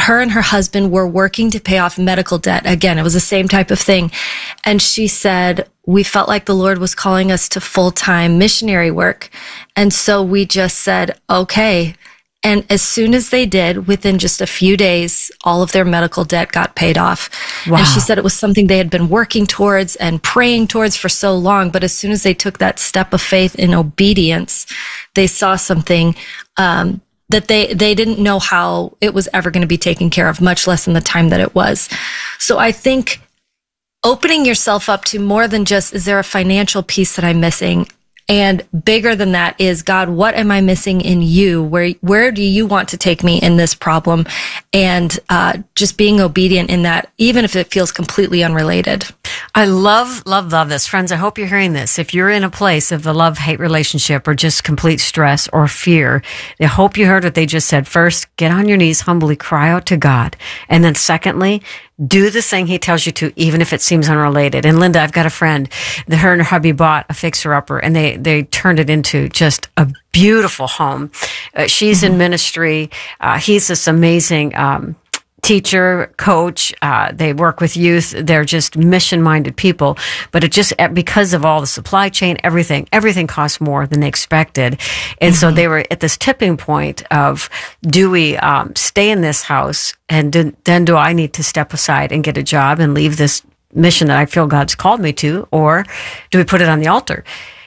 her and her husband were working to pay off medical debt. Again, it was the same type of thing. And she said, we felt like the Lord was calling us to full-time missionary work. And so we just said, okay. And as soon as they did, within just a few days, all of their medical debt got paid off. Wow. And she said it was something they had been working towards and praying towards for so long. But as soon as they took that step of faith in obedience, they saw something that they didn't know how it was ever going to be taken care of, much less in the time that it was. So I think opening yourself up to more than just, is there a financial piece that I'm missing? And bigger than that is, God, what am I missing in you? Where do you want to take me in this problem? And just being obedient in that, even if it feels completely unrelated. I love this. Friends, I hope you're hearing this. If you're in a place of a love-hate relationship or just complete stress or fear, I hope you heard what they just said. First, get on your knees, humbly cry out to God. And then secondly, do the thing he tells you to, even if it seems unrelated. And Linda, I've got a friend that her and her hubby bought a fixer-upper, and they turned it into just a beautiful home. She's in ministry. He's this amazing teacher, coach. They work with youth. They're just mission-minded people. But it just, because of all the supply chain, everything costs more than they expected. And so they were at this tipping point of, do we stay in this house? And then do I need to step aside and get a job and leave this mission that I feel God's called me to? Or do we put it on the altar?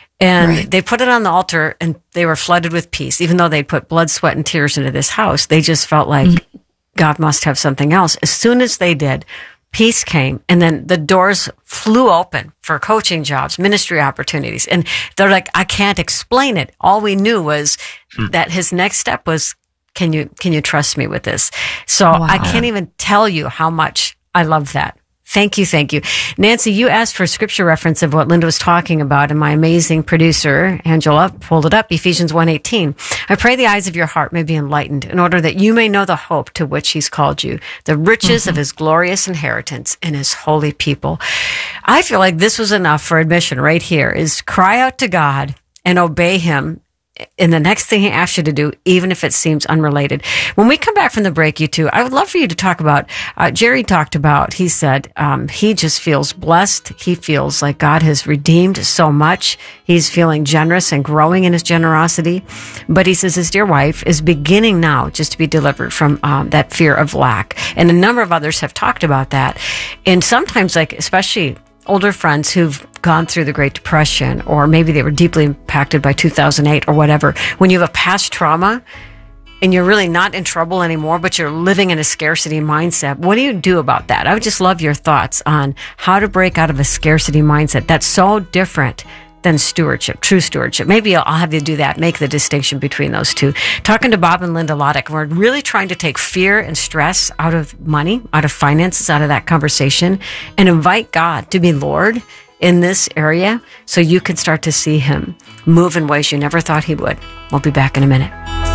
And they put it on the altar, and they were flooded with peace. Even though they put blood, sweat, and tears into this house, they just felt like God must have something else. As soon as they did, peace came, and then the doors flew open for coaching jobs, ministry opportunities. And they're like, I can't explain it. All we knew was that his next step was, can you trust me with this? So I can't even tell you how much I love that. Thank you. Nancy, you asked for a scripture reference of what Linda was talking about, and my amazing producer, Angela, pulled it up, Ephesians 1:18. I pray the eyes of your heart may be enlightened, in order that you may know the hope to which he's called you, the riches of his glorious inheritance in his holy people. I feel like this was enough for admission right here, is cry out to God and obey him in the next thing he asks you to do, even if it seems unrelated. When we come back from the break, you two, I would love for you to talk about, Jerry talked about, he said, he just feels blessed. He feels like God has redeemed so much. He's feeling generous and growing in his generosity. But he says his dear wife is beginning now just to be delivered from that fear of lack. And a number of others have talked about that. And sometimes, like, especially older friends who've gone through the Great Depression, or maybe they were deeply impacted by 2008 or whatever, when you have a past trauma and you're really not in trouble anymore, but you're living in a scarcity mindset, what do you do about that? I would just love your thoughts on how to break out of a scarcity mindset that's so different than stewardship, true stewardship. Maybe I'll have you do that, make the distinction between those two. Talking to Bob and Linda Loddick, we're really trying to take fear and stress out of money, out of finances, out of that conversation, and invite God to be Lord in this area so you can start to see him move in ways you never thought he would. We'll be back in a minute.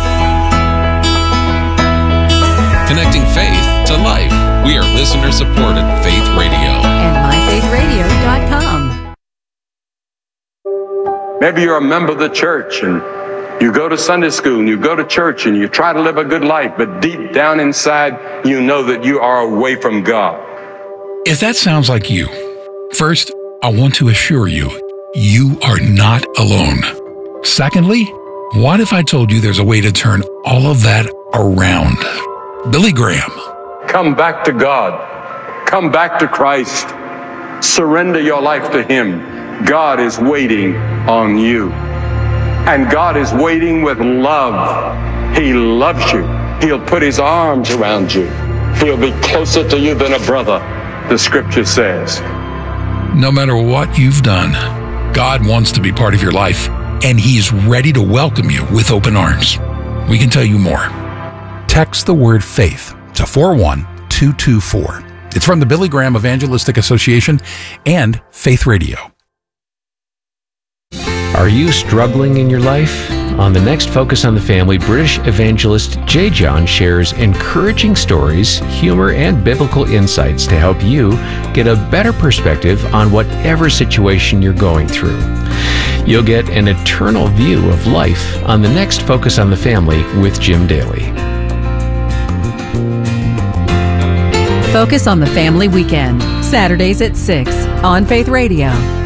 Connecting faith to life. We are listener-supported Faith Radio. And myfaithradio.com. Maybe you're a member of the church and you go to Sunday school and you go to church and you try to live a good life, but deep down inside, you know that you are away from God. If that sounds like you, first, I want to assure you, you are not alone. Secondly, what if I told you there's a way to turn all of that around? Billy Graham. Come back to God. Come back to Christ. Surrender your life to him. God is waiting on you. And God is waiting with love. He loves you. He'll put his arms around you. He'll be closer to you than a brother, the scripture says. No matter what you've done, God wants to be part of your life, and he's ready to welcome you with open arms. We can tell you more. Text the word faith to 41224. It's from the Billy Graham Evangelistic Association and Faith Radio. Are you struggling in your life? On the next Focus on the Family, British evangelist J. John shares encouraging stories, humor, and biblical insights to help you get a better perspective on whatever situation you're going through. You'll get an eternal view of life on the next Focus on the Family with Jim Daly. Focus on the Family Weekend, Saturdays at 6 on Faith Radio.